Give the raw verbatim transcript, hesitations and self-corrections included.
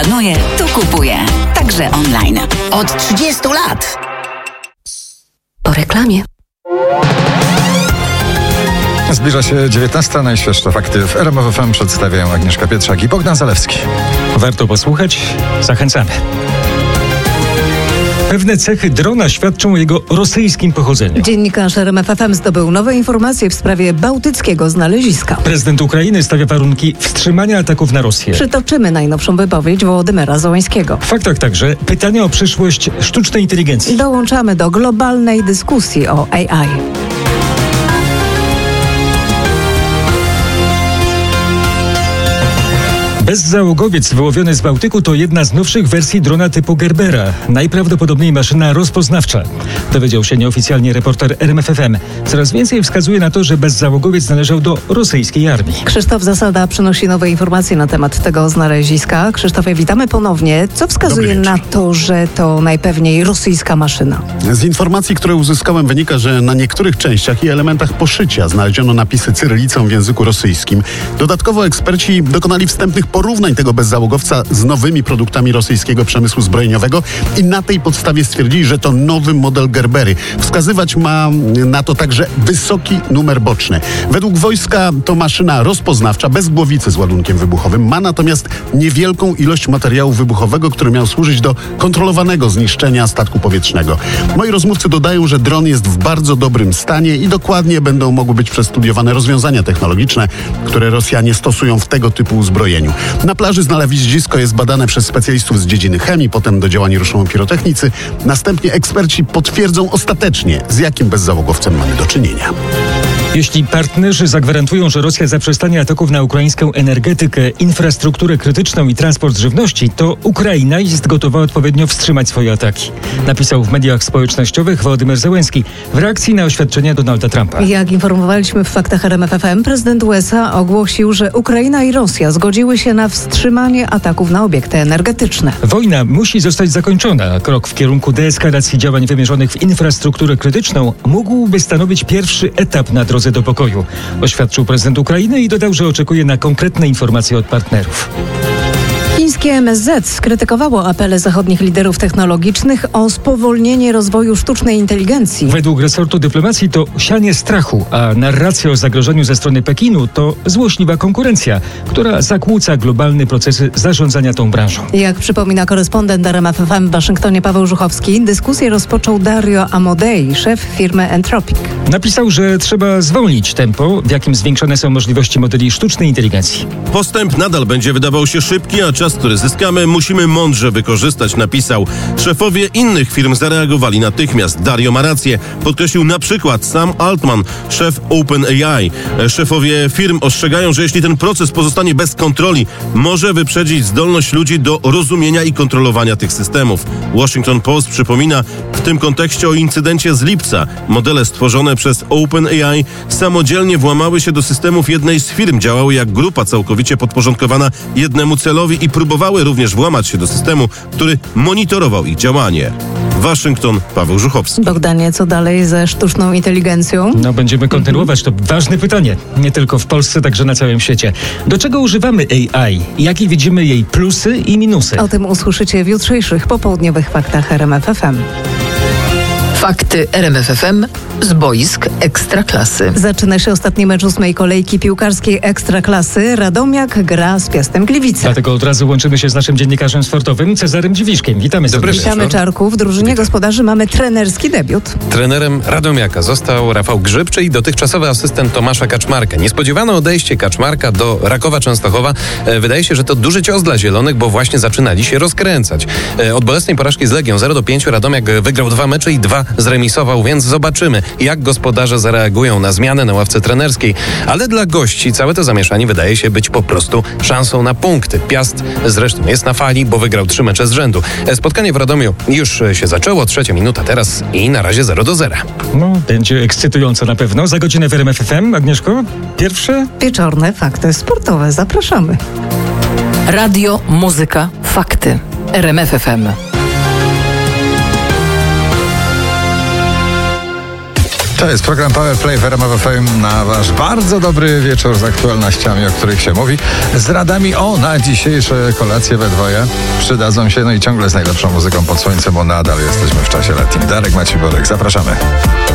Planuję, tu kupuję. Także online. Od trzydziestu lat. Po reklamie. Zbliża się dziewiętnasta. Najświeższe fakty w R M F F M przedstawiają Agnieszka Pietrzak i Bogdan Zalewski. Warto posłuchać? Zachęcamy. Pewne cechy drona świadczą o jego rosyjskim pochodzeniu. Dziennikarz R M F F M zdobył nowe informacje w sprawie bałtyckiego znaleziska. Prezydent Ukrainy stawia warunki wstrzymania ataków na Rosję. Przytoczymy najnowszą wypowiedź Wołodymyra Zełańskiego. W faktach także pytania o przyszłość sztucznej inteligencji. Dołączamy do globalnej dyskusji o A I. Bezzałogowiec wyłowiony z Bałtyku to jedna z nowszych wersji drona typu Gerbera. Najprawdopodobniej maszyna rozpoznawcza. Dowiedział się nieoficjalnie reporter R M F F M. Coraz więcej wskazuje na to, że bezzałogowiec należał do rosyjskiej armii. Krzysztof Zasada przynosi nowe informacje na temat tego znaleziska. Krzysztofie, witamy ponownie. Co wskazuje na to, że to najpewniej rosyjska maszyna? Z informacji, które uzyskałem, wynika, że na niektórych częściach i elementach poszycia znaleziono napisy cyrylicą w języku rosyjskim. Dodatkowo eksperci dokonali wstępnych porównań tego bezzałogowca z nowymi produktami rosyjskiego przemysłu zbrojeniowego i na tej podstawie stwierdzili, że to nowy model Gerbery. Wskazywać ma na to także wysoki numer boczny. Według wojska to maszyna rozpoznawcza bez głowicy z ładunkiem wybuchowym. Ma natomiast niewielką ilość materiału wybuchowego, który miał służyć do kontrolowanego zniszczenia statku powietrznego. Moi rozmówcy dodają, że dron jest w bardzo dobrym stanie i dokładnie będą mogły być przestudiowane rozwiązania technologiczne, które Rosjanie stosują w tego typu uzbrojeniu. Na plaży znalezisko jest badane przez specjalistów z dziedziny chemii, potem do działań ruszą pirotechnicy. Następnie eksperci potwierdzą ostatecznie, z jakim bezzałogowcem mamy do czynienia. Jeśli partnerzy zagwarantują, że Rosja zaprzestanie ataków na ukraińską energetykę, infrastrukturę krytyczną i transport żywności, to Ukraina jest gotowa odpowiednio wstrzymać swoje ataki. Napisał w mediach społecznościowych Wołodymyr Zełański w reakcji na oświadczenia Donalda Trumpa. Jak informowaliśmy w faktach R M F F M, prezydent U S A ogłosił, że Ukraina i Rosja zgodziły się na wstrzymanie ataków na obiekty energetyczne. Wojna musi zostać zakończona. Krok w kierunku deeskalacji działań wymierzonych w infrastrukturę krytyczną mógłby stanowić pierwszy etap na drodze do pokoju, oświadczył prezydent Ukrainy i dodał, że oczekuje na konkretne informacje od partnerów. Chińskie M S Z skrytykowało apele zachodnich liderów technologicznych o spowolnienie rozwoju sztucznej inteligencji. Według resortu dyplomacji to sianie strachu, a narracja o zagrożeniu ze strony Pekinu to złośliwa konkurencja, która zakłóca globalne procesy zarządzania tą branżą. Jak przypomina korespondent R M F F M w Waszyngtonie Paweł Żuchowski, dyskusję rozpoczął Dario Amodei, szef firmy Entropic. Napisał, że trzeba zwolnić tempo, w jakim zwiększone są możliwości modeli sztucznej inteligencji. Postęp nadal będzie wydawał się szybki, a czas, który zyskamy, musimy mądrze wykorzystać, napisał. Szefowie innych firm zareagowali natychmiast. Dario ma rację, podkreślił na przykład Sam Altman, szef OpenAI. Szefowie firm ostrzegają, że jeśli ten proces pozostanie bez kontroli, może wyprzedzić zdolność ludzi do rozumienia i kontrolowania tych systemów. Washington Post przypomina w tym kontekście o incydencie z lipca. Modele stworzone przez OpenAI samodzielnie włamały się do systemów jednej z firm, działały jak grupa całkowicie podporządkowana jednemu celowi i próbowały również włamać się do systemu, który monitorował ich działanie. Waszyngton, Paweł Żuchowski. Bogdanie, co dalej ze sztuczną inteligencją? No, będziemy kontynuować. To ważne pytanie. Nie tylko w Polsce, także na całym świecie. Do czego używamy A I? Jakie widzimy jej plusy i minusy? O tym usłyszycie w jutrzejszych popołudniowych faktach R M F F M. Fakty R M F F M z boisk Ekstraklasy. Zaczyna się ostatni mecz ósmej kolejki piłkarskiej Ekstraklasy. Radomiak gra z Piastem Gliwice. Dlatego od razu łączymy się z naszym dziennikarzem sportowym Cezarym Dziwiszkiem. Witamy serdecznie. Witamy, Czarku. W drużynie gospodarzy mamy trenerski debiut. Trenerem Radomiaka został Rafał Grzyb, czyli dotychczasowy asystent Tomasza Kaczmarka. Niespodziewane odejście Kaczmarka do Rakowa Częstochowa. E, wydaje się, że to duży cios dla zielonych, bo właśnie zaczynali się rozkręcać. E, od bolesnej porażki z Legią zero do pięciu Radomiak wygrał dwa mecze i dwa zremisował, więc zobaczymy, jak gospodarze zareagują na zmianę na ławce trenerskiej. Ale dla gości całe to zamieszanie wydaje się być po prostu szansą na punkty. Piast zresztą jest na fali, bo wygrał trzy mecze z rzędu. Spotkanie w Radomiu już się zaczęło, trzecia minuta teraz i na razie zero do zera. No, będzie ekscytująco na pewno. Za godzinę w R M F F M. Agnieszko, pierwsze? Wieczorne fakty sportowe. Zapraszamy. Radio, muzyka, fakty. R M F F M. To jest program Power Play w R M F M na wasz bardzo dobry wieczór z aktualnościami, o których się mówi. Z radami o na dzisiejsze kolacje we dwoje przydadzą się, no i ciągle z najlepszą muzyką pod słońcem, bo nadal jesteśmy w czasie letnim. Darek Maciej Borek, zapraszamy.